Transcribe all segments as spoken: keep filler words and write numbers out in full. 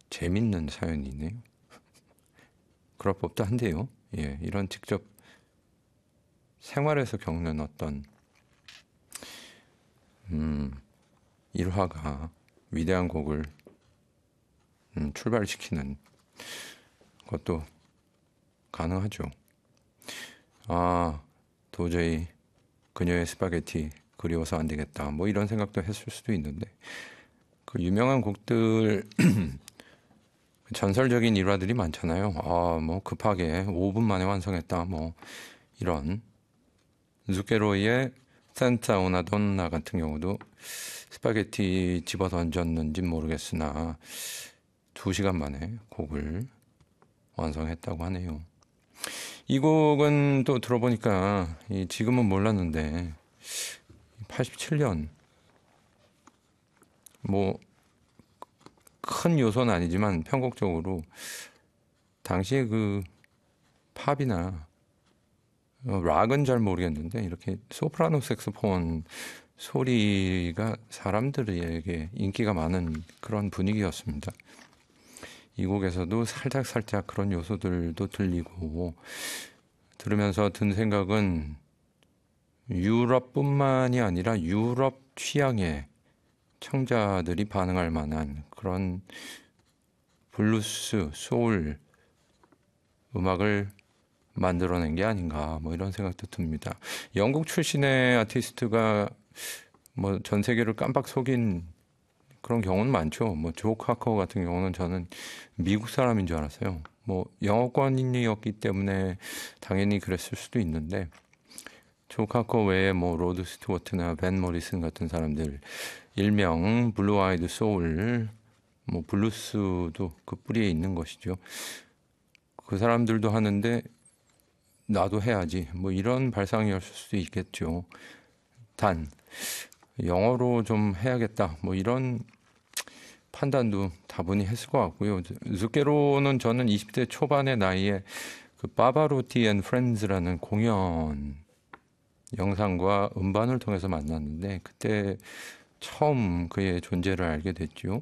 재밌는 사연이네요. 그럴 법도 한데요. 예, 이런 직접 생활에서 겪는 어떤 음, 일화가 위대한 곡을 음, 출발시키는 것도 가능하죠. 아, 도저히 그녀의 스파게티 그리워서 안 되겠다. 뭐 이런 생각도 했을 수도 있는데 그 유명한 곡들 전설적인 일화들이 많잖아요. 아, 뭐 급하게 오 분 만에 완성했다. 뭐 이런 zucchero의 산타 우나 돈나 같은 경우도 스파게티 집어 던졌는지 모르겠으나 두 시간 만에 곡을 완성했다고 하네요. 이 곡은 또 들어보니까 지금은 몰랐는데 팔십칠 년 뭐 큰 요소는 아니지만 편곡적으로 당시에 그 팝이나 어, 락은 잘 모르겠는데 이렇게 소프라노 색소폰 소리가 사람들에게 인기가 많은 그런 분위기였습니다. 이 곡에서도 살짝 살짝 그런 요소들도 들리고 들으면서 든 생각은 유럽뿐만이 아니라 유럽 취향의 청자들이 반응할 만한 그런 블루스, 소울 음악을 만들어낸 게 아닌가 뭐 이런 생각도 듭니다. 영국 출신의 아티스트가 뭐 전 세계를 깜빡 속인 그런 경우는 많죠. 뭐 조 카커 같은 경우는 저는 미국 사람인 줄 알았어요. 뭐 영어권인이었기 때문에 당연히 그랬을 수도 있는데 조 카커 외에 뭐 로드 스튜어트나 벤 모리슨 같은 사람들 일명 블루 아이드 소울 뭐 블루스도 그 뿌리에 있는 것이죠. 그 사람들도 하는데 나도 해야지 뭐 이런 발상이었을 수도 있겠죠. 단 영어로 좀 해야겠다 뭐 이런 판단도 다분히 했을 것 같고요. zucchero는 저는 이십 대 초반의 나이에 그 바바로티 앤 프렌즈라는 공연 영상과 음반을 통해서 만났는데 그때 처음 그의 존재를 알게 됐죠.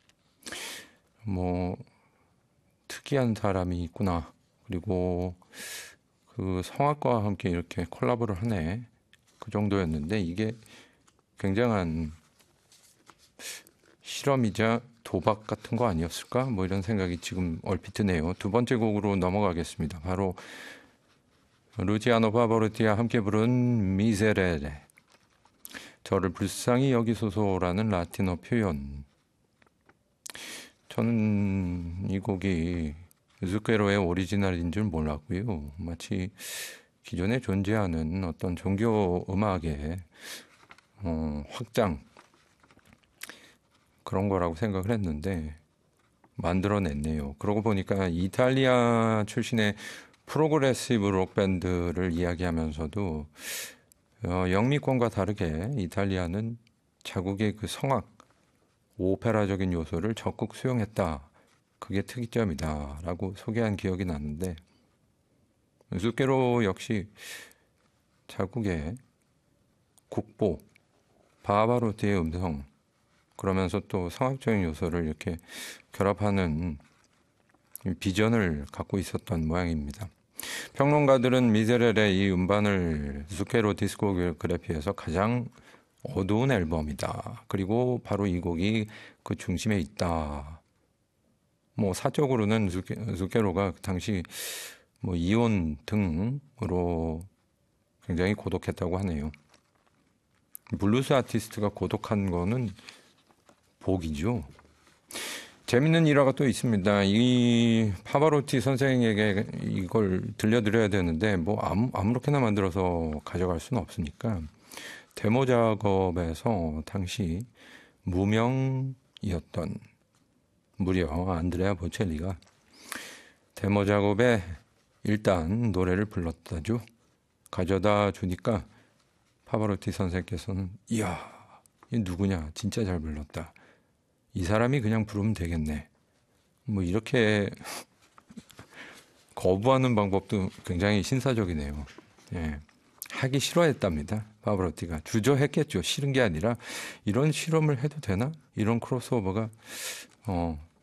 뭐 특이한 사람이 있구나. 그리고 그 성악과와 함께 이렇게 콜라보를 하네. 그 정도였는데 이게 굉장한 실험이자 도박 같은 거 아니었을까? 뭐 이런 생각이 지금 얼핏 드네요. 두 번째 곡으로 넘어가겠습니다. 바로 루치아노 파바로티와 함께 부른 미세레레. 저를 불쌍히 여기소서라는 라틴어 표현. 저는 이 곡이 zucchero의 오리지널인 줄 몰랐고요. 마치 기존에 존재하는 어떤 종교 음악의 어, 확장 그런 거라고 생각을 했는데 만들어냈네요. 그러고 보니까 이탈리아 출신의 프로그레시브 록 밴드를 이야기하면서도 어, 영미권과 다르게 이탈리아는 자국의 그 성악, 오페라적인 요소를 적극 수용했다. 그게 특이점이다라고 소개한 기억이 나는데 zucchero 역시 자국의 국보, 바바로티의 음성 그러면서 또 성악적인 요소를 이렇게 결합하는 비전을 갖고 있었던 모양입니다. 평론가들은 미제렐의 이 음반을 zucchero 디스코그래피에서 가장 어두운 앨범이다. 그리고 바로 이 곡이 그 중심에 있다. 뭐 사적으로는 zucchero가 그 당시 뭐 이혼 등으로 굉장히 고독했다고 하네요. 블루스 아티스트가 고독한 거는 복이죠. 재밌는 일화가 또 있습니다. 이 파바로티 선생에게 이걸 들려드려야 되는데 뭐 아무, 아무렇게나 만들어서 가져갈 수는 없으니까 데모 작업에서 당시 무명이었던 무려 안드레아 보첼리가 데모 작업에 일단 노래를 불렀다죠. 가져다 주니까 파바로티 선생께서는 이야, 이 누구냐? 진짜 잘 불렀다. 이 사람이 그냥 부르면 되겠네. 뭐 이렇게 거부하는 방법도 굉장히 신사적이네요. 예. 하기 싫어했답니다. 파바로티가 주저했겠죠. 싫은 게 아니라 이런 실험을 해도 되나? 이런 크로스오버가 어,